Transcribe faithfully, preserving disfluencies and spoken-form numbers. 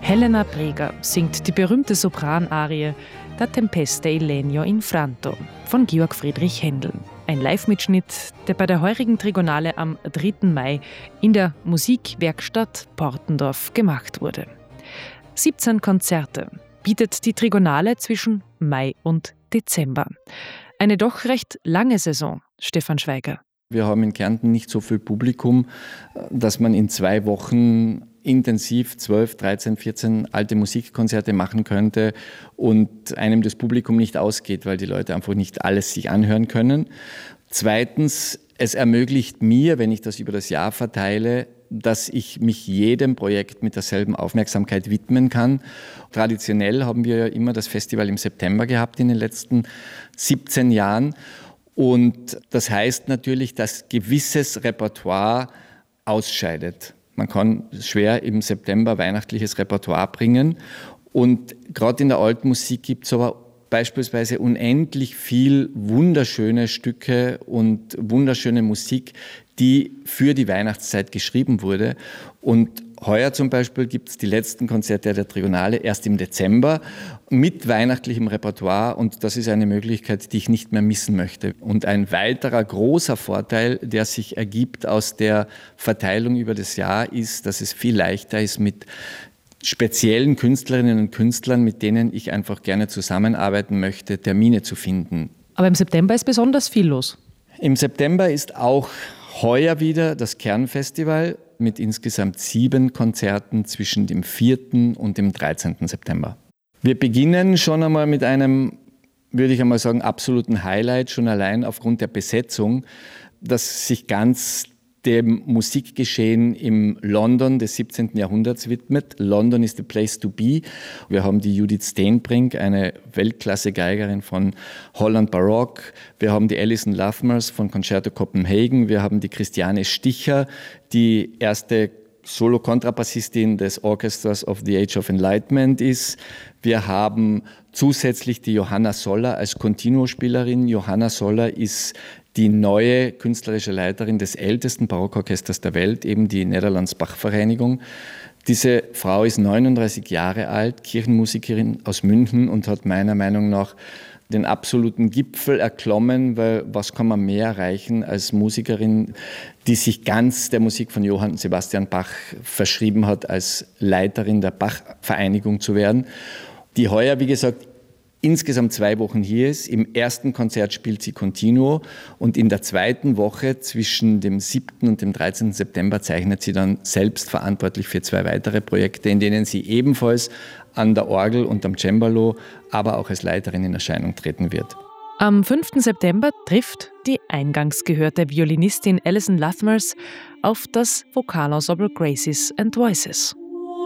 Helena Breger singt die berühmte Sopranarie Da Tempesta il Legno in Franto von Georg Friedrich Händel. Ein Live-Mitschnitt, der bei der heurigen Trigonale am dritten Mai in der Musikwerkstatt Portendorf gemacht wurde. siebzehn Konzerte bietet die Trigonale zwischen Mai und Dezember. Eine doch recht lange Saison, Stefan Schweiger. Wir haben in Kärnten nicht so viel Publikum, dass man in zwei Wochen intensiv zwölf, dreizehn, vierzehn alte Musikkonzerte machen könnte und einem das Publikum nicht ausgeht, weil die Leute einfach nicht alles sich anhören können. Zweitens, es ermöglicht mir, wenn ich das über das Jahr verteile, dass ich mich jedem Projekt mit derselben Aufmerksamkeit widmen kann. Traditionell haben wir ja immer das Festival im September gehabt in den letzten siebzehn Jahren. Und das heißt natürlich, dass gewisses Repertoire ausscheidet. Man kann schwer im September weihnachtliches Repertoire bringen. Und gerade in der alten Musik gibt es aber beispielsweise unendlich viel wunderschöne Stücke und wunderschöne Musik, die für die Weihnachtszeit geschrieben wurde. Und heuer zum Beispiel gibt es die letzten Konzerte der Trigonale erst im Dezember mit weihnachtlichem Repertoire. Und das ist eine Möglichkeit, die ich nicht mehr missen möchte. Und ein weiterer großer Vorteil, der sich ergibt aus der Verteilung über das Jahr, ist, dass es viel leichter ist, mit speziellen Künstlerinnen und Künstlern, mit denen ich einfach gerne zusammenarbeiten möchte, Termine zu finden. Aber im September ist besonders viel los. Im September ist auch heuer wieder das Kernfestival mit insgesamt sieben Konzerten zwischen dem vierten und dem dreizehnten September. Wir beginnen schon einmal mit einem, würde ich einmal sagen, absoluten Highlight, schon allein aufgrund der Besetzung, das sich ganz dem Musikgeschehen im London des siebzehnten Jahrhunderts widmet. London is the place to be. Wir haben die Judith Steenbrink, eine Weltklasse-Geigerin von Holland Baroque. Wir haben die Alison Luthmers von Concerto Copenhagen. Wir haben die Christiane Sticher, die erste Solo-Kontrabassistin des Orchestras of the Age of Enlightenment ist. Wir haben zusätzlich die Johanna Soller als Continuo-Spielerin. Johanna Soller ist die neue künstlerische Leiterin des ältesten Barockorchesters der Welt, eben die Netherlands Bach-Vereinigung. Diese Frau ist neununddreißig Jahre alt, Kirchenmusikerin aus München und hat meiner Meinung nach den absoluten Gipfel erklommen, weil was kann man mehr erreichen als Musikerin, die sich ganz der Musik von Johann Sebastian Bach verschrieben hat, als Leiterin der Bach-Vereinigung zu werden, die heuer, wie gesagt, insgesamt zwei Wochen hier ist. Im ersten Konzert spielt sie Continuo und in der zweiten Woche zwischen dem siebten und dem dreizehnten September zeichnet sie dann selbst verantwortlich für zwei weitere Projekte, in denen sie ebenfalls an der Orgel und am Cembalo, aber auch als Leiterin in Erscheinung treten wird. Am fünften September trifft die eingangs gehörte Violinistin Alison Luthmers auf das Vokalensemble Graces and Voices.